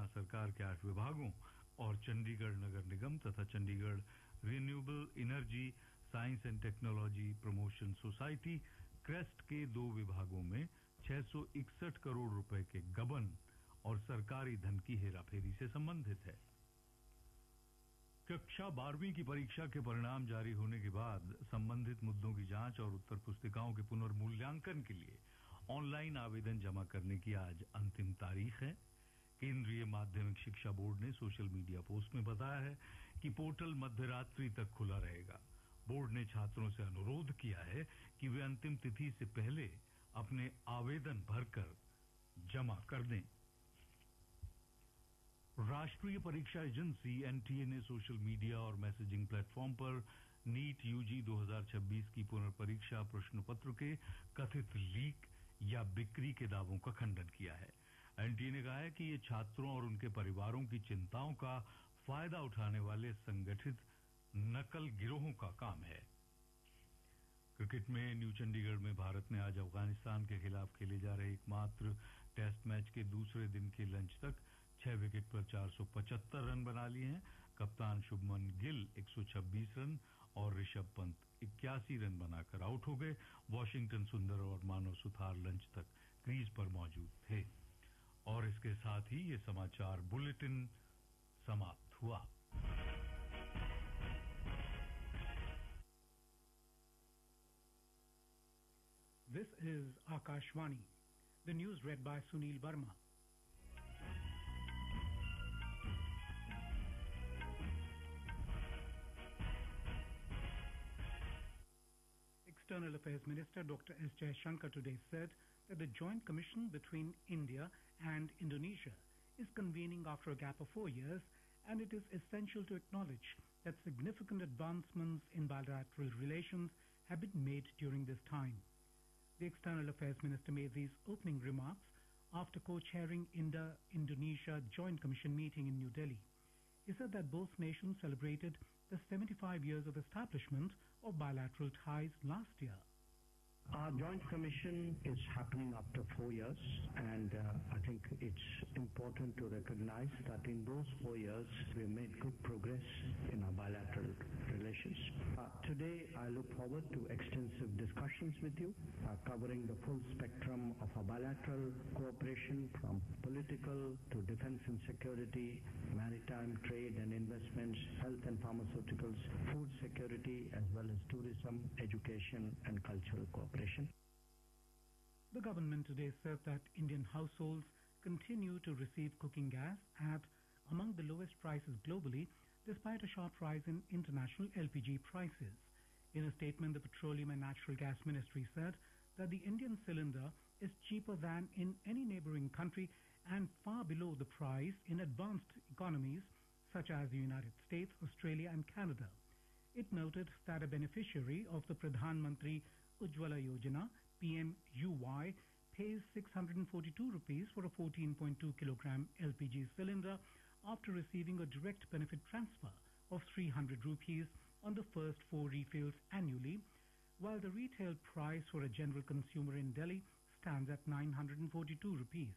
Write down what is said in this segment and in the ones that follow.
हरियाणा सरकार के 8 विभागों और चंडीगढ़ नगर निगम तथा Chandigarh renewable energy science and technology promotion society crest के 2 विभागों में 661 करोड़ रुपए के गबन और सरकारी धन की हेराफेरी से संबंधित है। कक्षा 12वीं की परीक्षा के परिणाम जारी होने के बाद संबंधित मुद्दों की जांच और उत्तर पुस्तिकाओं के पुनर्मूल्यांकन के लिए ऑनलाइन आवेदन जमा करने की आज अंतिम तारीख है। केंद्रीय माध्यमिक शिक्षा बोर्ड ने सोशल मीडिया पोस्ट में बताया है कि पोर्टल मध्यरात्रि तक खुला रहेगा। बोर्ड ने छात्रों से अनुरोध किया है कि वे अंतिम तिथि से पहले अपने आवेदन भरकर जमा कर दें। राष्ट्रीय परीक्षा एजेंसी एनटीए ने सोशल मीडिया और मैसेजिंग प्लेटफॉर्म पर नीट यूजी 2026 की पुनर्परीक्षा प्रश्न पत्र के कथित लीक या बिक्री के दावों का खंडन किया है। एनटीए ने कहा है कि ये छात्रों और उनके परिवारों की चिंताओं का फायदा उठाने वाले संगठित नकल गिरोहों का काम है। क्रिकेट में न्यू चंडीगढ़ में भारत ने आज अफगानिस्तान के खिलाफ खेले जा रहे एकमात्र टेस्ट मैच के दूसरे दिन के लंच तक 6 विकेट पर 475 रन बना लिए हैं। कप्तान शुभमन गिल 126 रन और ऋषभ पंत 81 रन बनाकर आउट हो गए। वॉशिंगटन सुंदर और मानव सुथार लंच तक क्रीज पर मौजूद थे। और इसके साथ ही ये समाचार बुलेटिन समाप्त हुआ। This is Akashvani. The news read by Sunil Verma. External Affairs Minister Dr. S. Jaishankar today said that the joint commission between India and Indonesia is convening after a gap of 4 years, and it is essential to acknowledge that significant advancements in bilateral relations have been made during this time. The External Affairs Minister made these opening remarks after co-chairing India-Indonesia Joint Commission meeting in New Delhi. He said that both nations celebrated the 75 years of establishment of bilateral ties last year. Our joint commission is happening after 4 years, and I think it's important to recognize that in those 4 years we made good progress in our bilateral relations. Today I look forward to extensive discussions with you covering the full spectrum of our bilateral cooperation, from political to defense and security, maritime trade and investments, health and pharmaceuticals, food security, as well as tourism, education and cultural cooperation. The government today said that Indian households continue to receive cooking gas at among the lowest prices globally, despite a sharp rise in international LPG prices. In a statement, the Petroleum and Natural Gas Ministry said that the Indian cylinder is cheaper than in any neighboring country and far below the price in advanced economies such as the United States, Australia and Canada. It noted that a beneficiary of the Pradhan Mantri Ujjwala Yojana PMUY pays 642 rupees for a 14.2 kilogram LPG cylinder after receiving a direct benefit transfer of 300 rupees on the first 4 refills annually, while the retail price for a general consumer in Delhi stands at 942 rupees.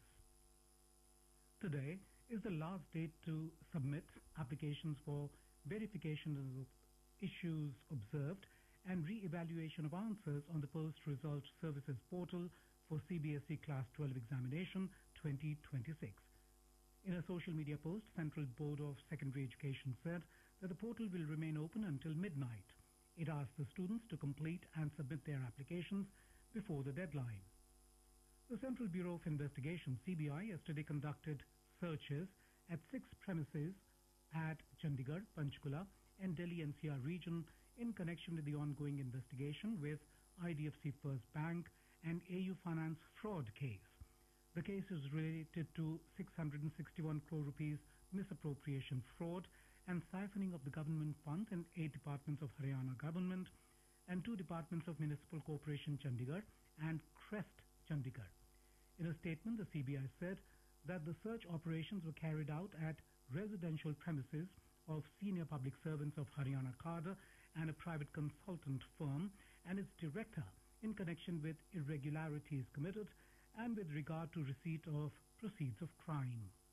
Today is the last date to submit applications for verification of issues observed and re-evaluation of answers on the Post-Result Services portal for CBSE Class 12 Examination 2026. In a social media post, Central Board of Secondary Education said that the portal will remain open until midnight. It asked the students to complete and submit their applications before the deadline. The Central Bureau of Investigation, CBI, yesterday conducted searches at 6 premises at Chandigarh, Panchkula and Delhi NCR region in connection with the ongoing investigation with IDFC First Bank and AU Finance fraud case. The case is related to 661 crore rupees misappropriation fraud and siphoning of the government fund in 8 departments of Haryana government and 2 departments of Municipal Corporation Chandigarh and Crest Chandigarh. In a statement, the CBI said that the search operations were carried out at residential premises of senior public servants of Haryana cadre and a private consultant firm and its director in connection with irregularities committed and with regard to receipt of proceeds of crime.